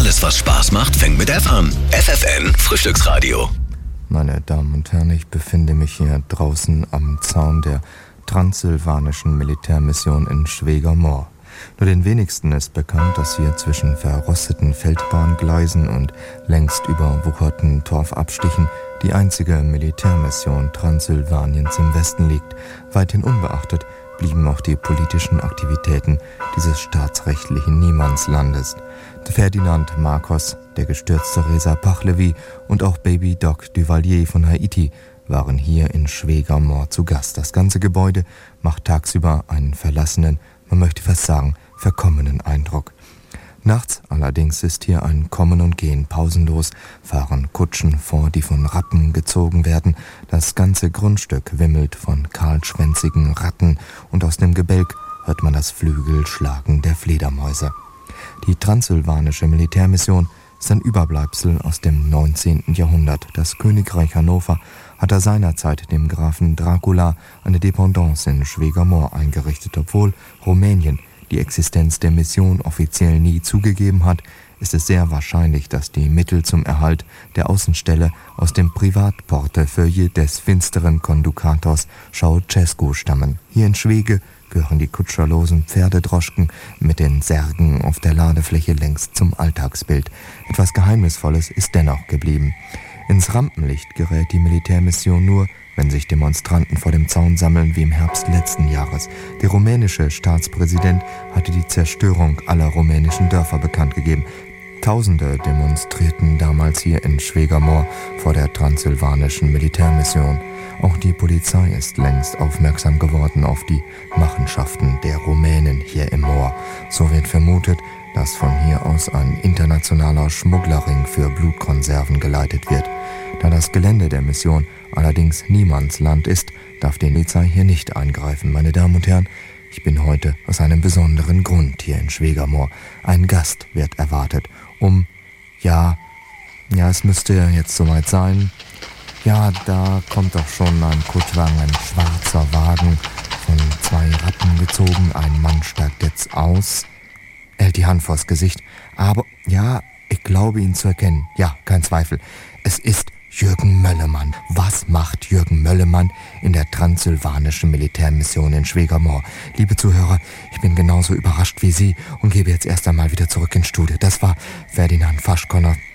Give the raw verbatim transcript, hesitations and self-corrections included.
Alles, was Spaß macht, fängt mit F an. F F N Frühstücksradio. Meine Damen und Herren, ich befinde mich hier draußen am Zaun der transsilvanischen Militärmission in Schwegermoor. Nur den wenigsten ist bekannt, dass hier zwischen verrosteten Feldbahngleisen und längst überwucherten Torfabstichen die einzige Militärmission Transsilvaniens im Westen liegt. Weithin unbeachtet blieben auch die politischen Aktivitäten dieses staatsrechtlichen Niemandslandes. Ferdinand Marcos, der gestürzte Reza Pahlavi und auch Baby Doc Duvalier von Haiti waren hier in Schwegermoor zu Gast. Das ganze Gebäude macht tagsüber einen verlassenen, man möchte fast sagen, verkommenen Eindruck. Nachts allerdings ist hier ein Kommen und Gehen pausenlos, fahren Kutschen vor, die von Ratten gezogen werden. Das ganze Grundstück wimmelt von kahlschwänzigen Ratten und aus dem Gebälk hört man das Flügelschlagen der Fledermäuse. Die transsilvanische Militärmission ist ein Überbleibsel aus dem neunzehnten Jahrhundert. Das Königreich Hannover hatte seinerzeit dem Grafen Dracula eine Dependance in Schwegermoor eingerichtet. Obwohl Rumänien die Existenz der Mission offiziell nie zugegeben hat, ist es sehr wahrscheinlich, dass die Mittel zum Erhalt der Außenstelle aus dem Privatportefeuille des finsteren Kondukators Ceausescu stammen. Hier in Schwege gehören die kutscherlosen Pferdedroschken mit den Särgen auf der Ladefläche längst zum Alltagsbild. Etwas Geheimnisvolles ist dennoch geblieben. Ins Rampenlicht gerät die Militärmission nur, wenn sich Demonstranten vor dem Zaun sammeln wie im Herbst letzten Jahres. Der rumänische Staatspräsident hatte die Zerstörung aller rumänischen Dörfer bekannt gegeben. Tausende demonstrierten damals hier in Schwegermoor vor der transsilvanischen Militärmission. Auch die Polizei ist längst aufmerksam geworden auf die Machenschaften der Rumänen hier im Moor. So wird vermutet, dass von hier aus ein internationaler Schmugglerring für Blutkonserven geleitet wird. Da das Gelände der Mission allerdings Niemandsland ist, darf die Polizei hier nicht eingreifen. Meine Damen und Herren, ich bin heute aus einem besonderen Grund hier in Schwegermoor. Ein Gast wird erwartet, um, ja, ja, es müsste jetzt soweit sein. Ja, da kommt doch schon ein Kutschwagen, ein schwarzer Wagen, von zwei Ratten gezogen. Ein Mann steigt jetzt aus. Er hält die Hand vors Gesicht. Aber, ja, ich glaube ihn zu erkennen. Ja, kein Zweifel. Es ist Jürgen Möllemann. Was macht Jürgen Möllemann in der transsilvanischen Militärmission in Schwegermoor? Liebe Zuhörer, ich bin genauso überrascht wie Sie und gebe jetzt erst einmal wieder zurück ins Studio. Das war Ferdinand Faschkoller